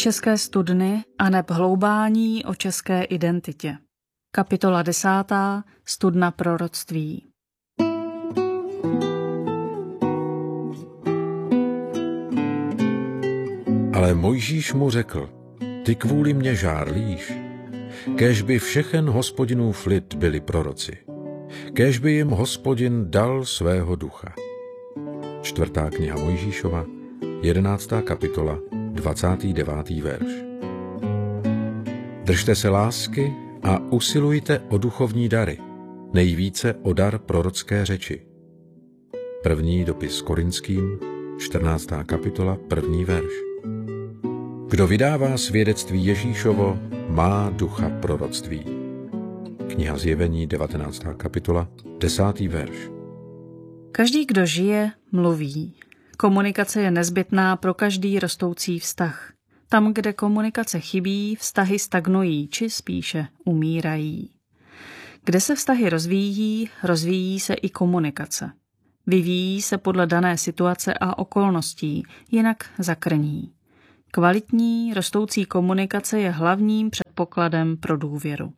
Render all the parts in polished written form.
České studny aneb hloubání o české identitě. Kapitola 10. Studna proroctví. Ale Mojžíš mu řekl, ty kvůli mě žárlíš, kéž by všechen Hospodinův lid byli proroci, kéž by jim Hospodin dal svého ducha. 4. kniha Mojžíšova, 11. kapitola, 29. verš. Držte se lásky a usilujte o duchovní dary, nejvíce o dar prorocké řeči. První dopis Korinským, 14. kapitola, 1. verš. Kdo vydává svědectví Ježíšovo, má ducha proroctví. Kniha Zjevení, 19. kapitola, 10. verš. Každý, kdo žije, mluví. Komunikace je nezbytná pro každý rostoucí vztah. Tam, kde komunikace chybí, vztahy stagnují, či spíše umírají. Kde se vztahy rozvíjí, rozvíjí se i komunikace. Vyvíjí se podle dané situace a okolností, jinak zakrní. Kvalitní, rostoucí komunikace je hlavním předpokladem pro důvěru.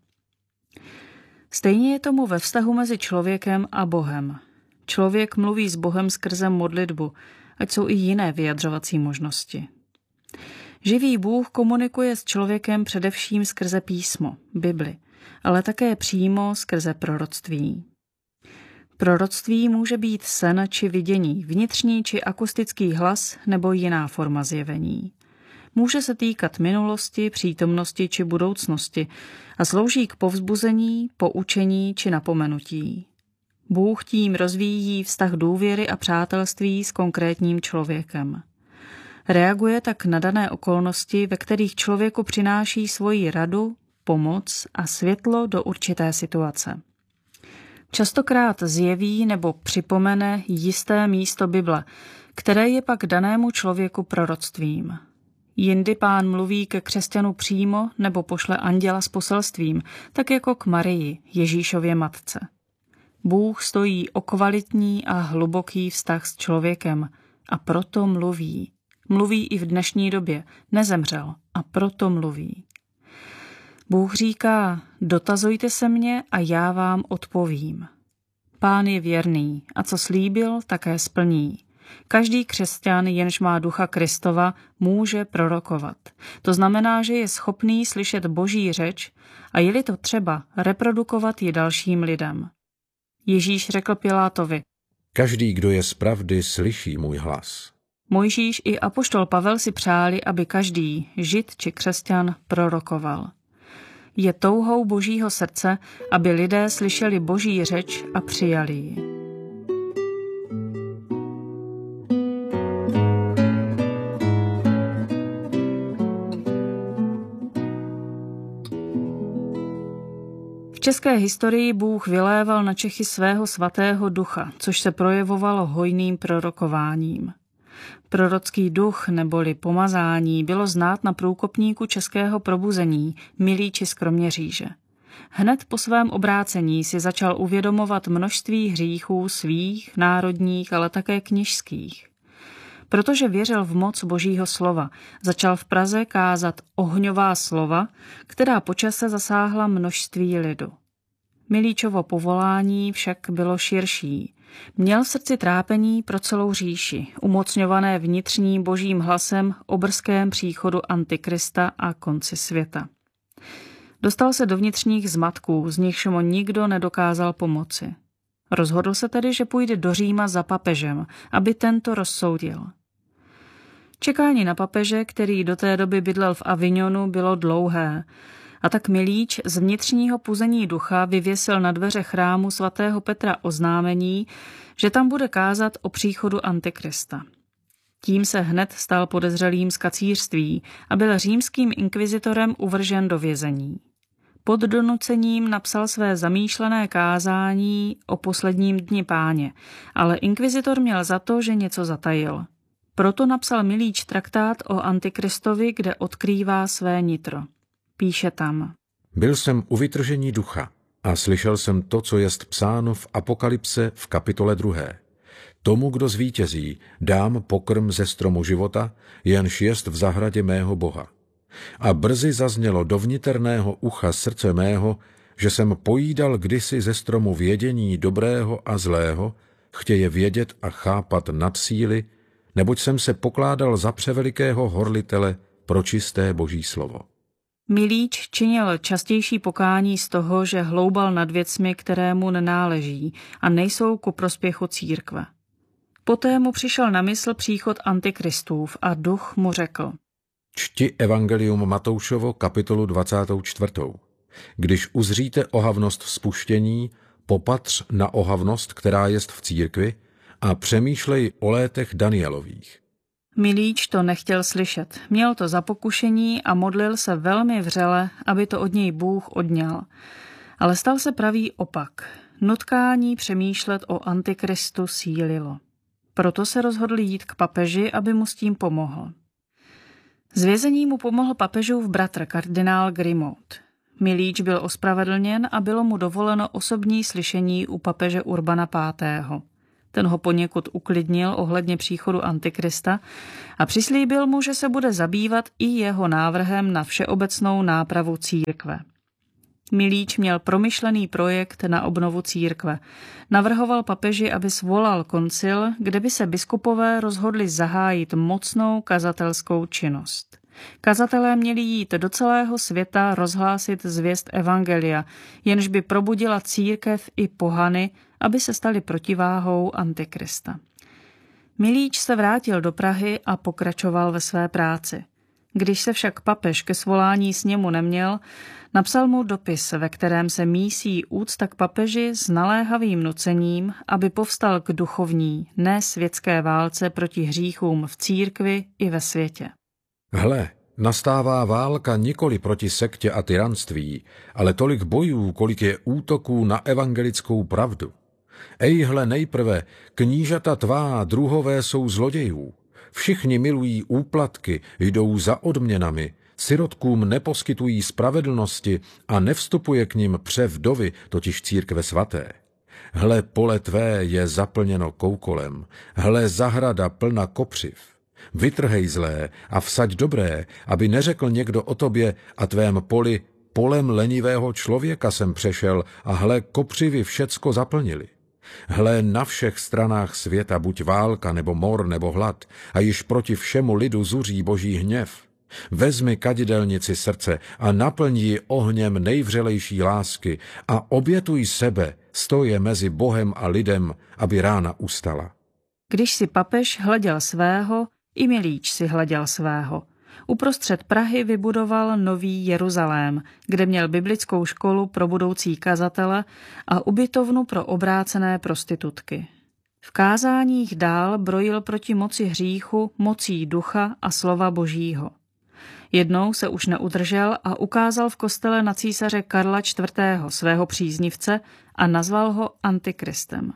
Stejně je tomu ve vztahu mezi člověkem a Bohem. Člověk mluví s Bohem skrze modlitbu, ať jsou i jiné vyjadřovací možnosti. Živý Bůh komunikuje s člověkem především skrze písmo, Bibli, ale také přímo skrze proroctví. Proroctví může být sen či vidění, vnitřní či akustický hlas nebo jiná forma zjevení. Může se týkat minulosti, přítomnosti či budoucnosti a slouží k povzbuzení, poučení či napomenutí. Bůh tím rozvíjí vztah důvěry a přátelství s konkrétním člověkem. Reaguje tak na dané okolnosti, ve kterých člověku přináší svoji radu, pomoc a světlo do určité situace. Častokrát zjeví nebo připomene jisté místo Bible, které je pak danému člověku proroctvím. Jindy Pán mluví ke křesťanu přímo nebo pošle anděla s poselstvím, tak jako k Marii, Ježíšově matce. Bůh stojí o kvalitní a hluboký vztah s člověkem a proto mluví. Mluví i v dnešní době, nezemřel a proto mluví. Bůh říká, dotazujte se mě a já vám odpovím. Pán je věrný a co slíbil, také splní. Každý křesťan, jenž má ducha Kristova, může prorokovat. To znamená, že je schopný slyšet Boží řeč a je-li to třeba, reprodukovat ji dalším lidem. Ježíš řekl Pilátovi, každý, kdo je z pravdy, slyší můj hlas. Mojžíš i apoštol Pavel si přáli, aby každý, žid či křesťan, prorokoval. Je touhou Božího srdce, aby lidé slyšeli Boží řeč a přijali ji. V české historii Bůh vyléval na Čechy svého svatého ducha, což se projevovalo hojným prorokováním. Prorocký duch neboli pomazání bylo znát na průkopníku českého probuzení, Milíči z Kroměříže. Hned po svém obrácení si začal uvědomovat množství hříchů svých, národních, ale také kněžských. Protože věřil v moc Božího slova, začal v Praze kázat ohňová slova, která po čase zasáhla množství lidu. Milíčovo povolání však bylo širší. Měl v srdci trápení pro celou říši, umocňované vnitřním Božím hlasem o brzkém příchodu Antikrista a konci světa. Dostal se do vnitřních zmatků, z nichž mu nikdo nedokázal pomoci. Rozhodl se tedy, že půjde do Říma za papežem, aby tento rozsoudil. Čekání na papeže, který do té doby bydlel v Avignonu, bylo dlouhé, a tak Milíč z vnitřního puzení ducha vyvěsil na dveře chrámu svatého Petra oznámení, že tam bude kázat o příchodu Antikrista. Tím se hned stal podezřelým z kacířství a byl římským inkvizitorem uvržen do vězení. Pod donucením napsal své zamýšlené kázání o posledním dni Páně, ale inkvizitor měl za to, že něco zatajil. Proto napsal Milíč traktát o Antikristovi, kde odkrývá své nitro. Píše tam. Byl jsem u vytržení ducha a slyšel jsem to, co jest psáno v Apokalypse v kapitole 2. Tomu, kdo zvítězí, dám pokrm ze stromu života, jenž jest v zahradě mého Boha. A brzy zaznělo do vniterného ucha srdce mého, že jsem pojídal kdysi ze stromu vědění dobrého a zlého, chtěje vědět a chápat nad síly, neboť jsem se pokládal za převelikého horlitele pro čisté boží slovo. Milíč činil častější pokání z toho, že hloubal nad věcmi, které mu nenáleží a nejsou ku prospěchu církve. Poté mu přišel na mysl příchod Antikristův a duch mu řekl: Čti Evangelium Matoušovo, kapitolu 24. Když uzříte ohavnost spuštění, popatř na ohavnost, která jest v církvi, a přemýšlej o létech Danielových. Milíč to nechtěl slyšet, měl to za pokušení a modlil se velmi vřele, aby to od něj Bůh odňal. Ale stal se pravý opak. Nutkání přemýšlet o Antikristu sílilo. Proto se rozhodl jít k papeži, aby mu s tím pomohl. Z vězení mu pomohl papežův bratr kardinál Grimaud. Milíč byl ospravedlněn a bylo mu dovoleno osobní slyšení u papeže Urbana V. Ten ho poněkud uklidnil ohledně příchodu Antikrista a přislíbil mu, že se bude zabývat i jeho návrhem na všeobecnou nápravu církve. Milíč měl promyšlený projekt na obnovu církve. Navrhoval papeži, aby svolal koncil, kde by se biskupové rozhodli zahájit mocnou kazatelskou činnost. Kazatelé měli jít do celého světa rozhlásit zvěst evangelia, jenž by probudila církev i pohany, aby se stali protiváhou Antikrista. Milíč se vrátil do Prahy a pokračoval ve své práci. Když se však papež ke svolání sněmu neměl, napsal mu dopis, ve kterém se mísí úcta k papeži s naléhavým nucením, aby povstal k duchovní, ne světské válce proti hříchům v církvi i ve světě. Hle, nastává válka nikoli proti sektě a tyranství, ale tolik bojů, kolik je útoků na evangelickou pravdu. Ejhle nejprve, knížata tvá druhové jsou zlodějů. Všichni milují úplatky, jdou za odměnami, sirotkům neposkytují spravedlnosti a nevstupuje k nim převdovy, totiž církve svaté. Hle, pole tvé je zaplněno koukolem, hle, zahrada plna kopřiv. Vytrhej zlé a vsaď dobré, aby neřekl někdo o tobě a tvém poli: polem lenivého člověka jsem přešel a hle, kopřivy všecko zaplnili. Hle, na všech stranách světa buď válka nebo mor nebo hlad a již proti všemu lidu zuří boží hněv. Vezmi kadidelnici srdce a naplň ji ohněm nejvřelejší lásky a obětuj sebe, stoje mezi Bohem a lidem, aby rána ustala. Když si papež hleděl svého, i Milíč si hleděl svého. Uprostřed Prahy vybudoval Nový Jeruzalém, kde měl biblickou školu pro budoucí kazatele a ubytovnu pro obrácené prostitutky. V kázáních dál brojil proti moci hříchu, mocí ducha a slova božího. Jednou se už neudržel a ukázal v kostele na císaře Karla IV. Svého příznivce a nazval ho Antikristem.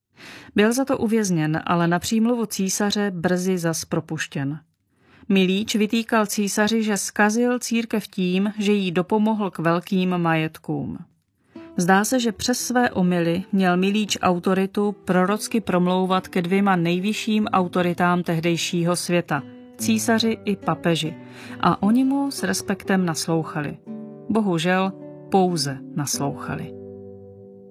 Byl za to uvězněn, ale na přímluvu císaře brzy zas propuštěn. Milíč vytýkal císaři, že zkazil církev tím, že jí dopomohl k velkým majetkům. Zdá se, že přes své omyly měl Milíč autoritu prorocky promlouvat ke dvěma nejvyšším autoritám tehdejšího světa, císaři i papeži, a oni mu s respektem naslouchali. Bohužel pouze naslouchali.